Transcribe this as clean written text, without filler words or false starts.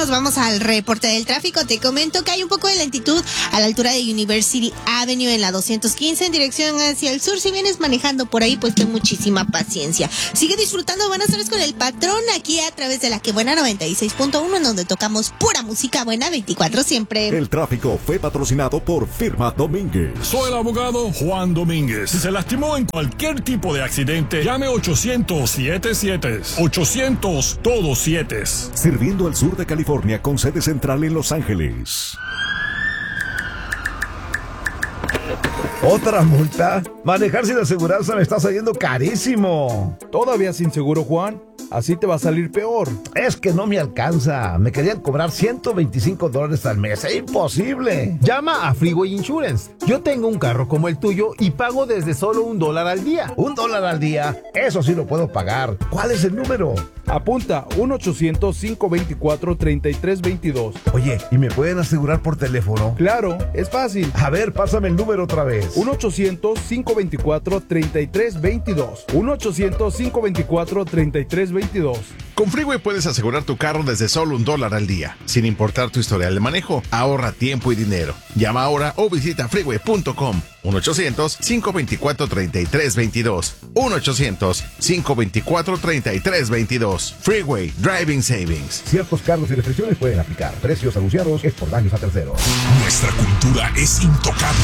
nos vamos al reporte del tráfico. Te comento que hay un poco de lentitud a la altura de University Avenue en la 215 en dirección hacia el sur. Si vienes manejando por ahí, pues ten muchísima paciencia. Sigue disfrutando Buenas tardes con el patrón aquí a través de la Que Buena 96.1, en donde tocamos pura música buena 24 siempre. El tráfico fue patrocinado por Firma Domínguez. Soy el abogado Juan Domínguez. Si se lastimó en cualquier tipo de accidente, llame 800-77. 800 todos 7. Sirviendo al sur de California con sede central en Los Ángeles. ¿Otra multa? Manejar sin aseguranza me está saliendo carísimo. ¿Todavía sin seguro, Juan? Así te va a salir peor. Es que no me alcanza. Me querían cobrar $125 al mes. ¡Es imposible! Llama a Freeway Insurance. Yo tengo un carro como el tuyo y pago desde solo $1 al día. $1 al día. Eso sí lo puedo pagar. ¿Cuál es el número? Apunta 1-800-524-3322. Oye, ¿y me pueden asegurar por teléfono? Claro, es fácil. A ver, pásame el número otra vez. 1-800-524-3322. 1-800-524-3322. Con Freeway puedes asegurar tu carro desde solo $1 al día, sin importar tu historial de manejo. Ahorra tiempo y dinero. Llama ahora o visita freeway.com. 1-800-524-3322. 1-800-524-3322. Freeway Driving Savings. Ciertos cargos y restricciones pueden aplicar. Precios anunciados es por daños a terceros. Nuestra cultura es intocable.